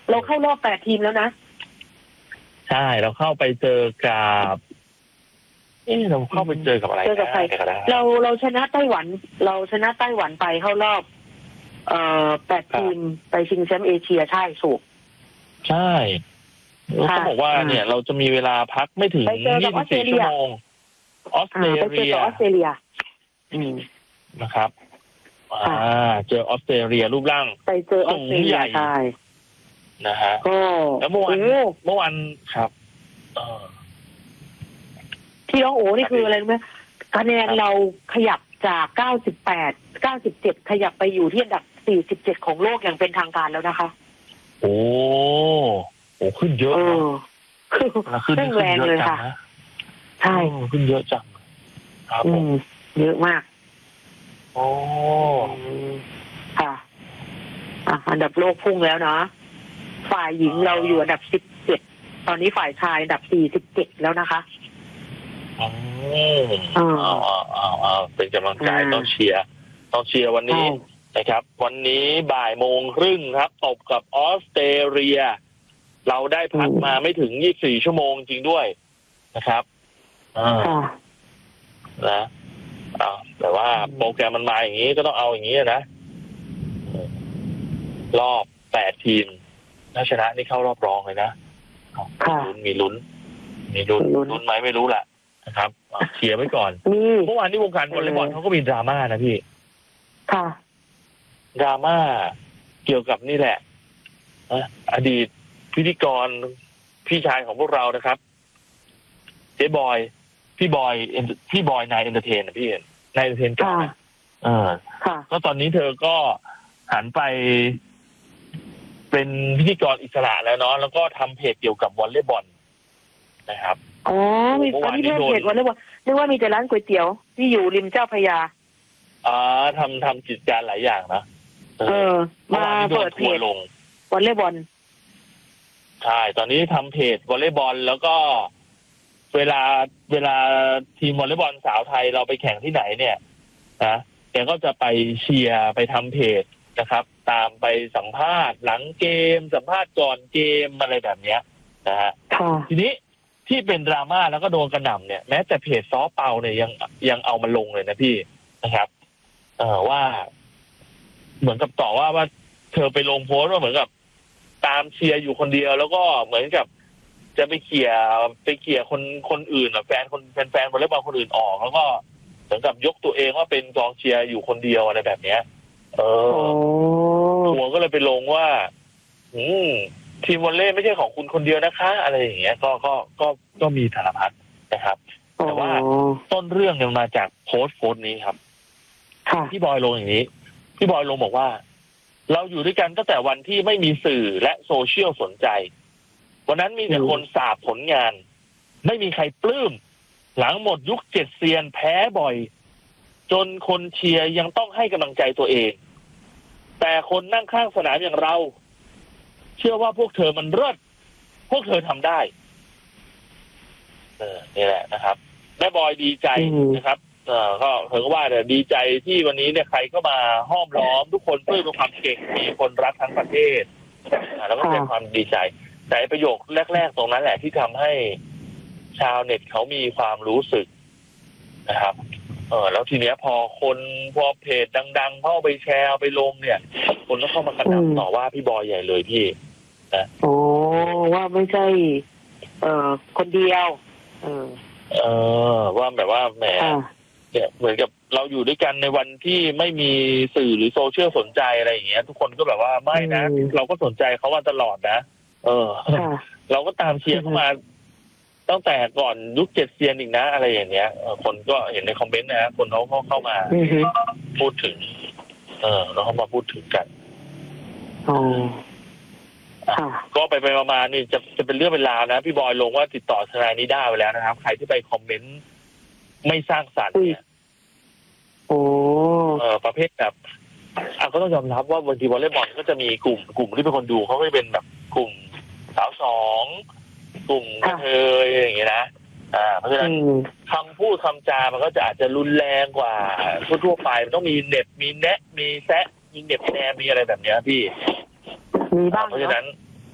เราเข้ารอบ8 ทีมแล้วนะใช่เราเข้าไปเจอกับเราเข้าไปเจอกับอะไรเจอกับใครเราชนะไต้หวันไปเข้ารอบ8 ทีมไปชิงแชมป์เอเชียใช่ถูกใช่เขาบอกว่าเนี่ยเราจะมีเวลาพักไม่ถึง24 ชั่วโมงออสเตรเลียนะครับเจอออสเตรเลียรูปร่างไปเจอออสเตรเลียใช่นะฮะแล้วเมื่อวานครับที่น้องโอ๋นี่คืออะไรรู้ไหมคะแนนเราขยับจาก98 97ขยับไปอยู่ที่อันดับ47ของโลกอย่างเป็นทางการแล้วนะคะโอ้ขึ้นเยอะขึ้นแรงเลยค่ะใช่ขึ้นเยอะจังครับเยอะมากค่ะอันดับโลกพุ่งแล้วนะฝ่ายหญิงเราอยู่อันดับ17ตอนนี้ฝ่ายชายอันดับ47แล้วนะคะเป็นกำลังใจต้องเชียร์วันนี้นะครับวันนี้บ่ายโมงครึ่งครับตบกับออสเตรเลียเราได้พักมาไม่ถึง24 ชั่วโมงจริงด้วยนะครับนะแต่ว่าโปรแกรมมันมาอย่างนี้ก็ต้องเอาอย่างนี้นะรอบ8 ทีมถ้าชนะนี่เข้ารอบรองเลยนะมีลุ้นไหมไม่รู้แหละนะครับเชียร์ไว้ก่อนเมื่อวานที่วงการวอลเลย์บอลเขาก็มีดราม่านะพี่ดราม่าเกี่ยวกับนี่แหละอดีตพิธีกรพี่ชายของพวกเรานะครับเจ๊บอยพี่บอยนายเอนเตอร์เทนนะพี่นายเอนเตอร์เทนกันก็ตอนนี้เธอก็หันไปเป็นพิธีกรอิสระแล้วเนาะแล้วก็ทำเพจเกี่ยวกับวอลเลย์บอลนะครับมีตอนนี้เพิ่มเพจวอลเลย์บอลนึกว่ามีแต่ร้านก๋วยเตี๋ยวที่อยู่ริมเจ้าพระยาทำกิจการหลายอย่างนะมาเปิดเพจวอลเลย์บอลใช่ตอนนี้ทำเพจวอลเลย์บอลแล้วก็เวลาทีมวอลเลย์บอลสาวไทยเราไปแข่งที่ไหนเนี่ยนะแกก็จะไปเชียร์ไปทำเพจนะครับตามไปสัมภาษณ์หลังเกมสัมภาษณ์ก่อนเกมอะไรแบบเนี้ยนะฮะทีนี้ที่เป็นดราม่าแล้วก็โดนกระหน่ำเนี่ยแม้แต่เพจซอเปาเนี่ยยังเอามาลงเลยนะพี่นะครับว่าเหมือนกับต่อว่าเธอไปลงโพสต์ว่าเหมือนกับตามเชียร์อยู่คนเดียวแล้วก็เหมือนกับจะไปเขี่ยคนอื่นแฟนวอลเลย์บอลคนอื่นออกแล้วก็เหมือนกับยกตัวเองว่าเป็นกองเชียร์อยู่คนเดียวอะไรแบบเนี้ยทัวร์ก็เลยไปลงว่าทีมวอลเลย์ไม่ใช่ของคุณคนเดียวนะคะอะไรอย่างเงี้ยก็มีสารพัดนะครับแต่ว่าต้นเรื่องเนี่ยมาจากโพสต์นี้ครับพี่บอยลงอย่างนี้พี่บอยลงบอกว่าเราอยู่ด้วยกันตั้งแต่วันที่ไม่มีสื่อและโซเชียลสนใจวันนั้นมีแต่คนสาบผลงานไม่มีใครปลื้มหลังหมดยุค7 เซียนแพ้บ่อยจนคนเชียร์ยังต้องให้กำลังใจตัวเองแต่คนนั่งข้างสนามอย่างเราเชื่อว่าพวกเธอมันเลิศพวกเธอทำได้นี่แหละนะครับแม่บอยดีใจนะครับก็เธอก็ว่าเนี่ยดีใจที่วันนี้เนี่ยใครก็มาห้อมล้อมทุกคนปลื้มในความเก่งมีคนรักทั้งประเทศแล้วก็เป็นความดีใจแต่ประโยคแรกๆตรงนั้นแหละที่ทำให้ชาวเน็ตเขามีความรู้สึกนะครับแล้วทีเนี้ยพอเพจดังๆเข้าไปแชร์ไปลงเนี่ยคนก็เข้ามากระหน่ำต่อว่าพี่บอยใหญ่เลยพี่นะว่าไม่ใช่คนเดียวว่าแบบว่าแหมเนี่ยเหมือนกับเราอยู่ด้วยกันในวันที่ไม่มีสื่อหรือโซเชียลสนใจอะไรอย่างเงี้ยทุกคนก็แบบว่าไม่นะเราก็สนใจเขามาตลอดนะเราก็ตามเชียร์เข้ามาตั้งแต่ก่อนยุค7 เซียนอีกนะอะไรอย่างเงี้ยคนก็เห็นในคอมเมนต์นะคนเขาเข้ามาพูดถึงแล้วเขามาพูดถึงกันก็ไปมานี่จะเป็นเรื่องเป็นราวนะพี่บอยลงว่าติดต่อทนายนิด้าไปแล้วนะครับใครที่ไปคอมเมนต์ไม่สร้างสรรค์เนี่ยประเภทแบบก็ต้องยอมรับว่าบางทีวอลเลย์บอลก็จะมีกลุ่มที่เป็นคนดูเขาก็เป็นแบบกลุ่มสาว2กลุ่มกระเทยอย่างเงี้ยนะเพราะฉะนั้นคำพูดคำจามันก็จะอาจจะรุนแรงกว่าทั่วไปมันต้องมีเน็บมีแนะมีแซะมีเน็บแนมมีอะไรแบบเนี้ยพี่มีบ้างเพราะฉะนั้น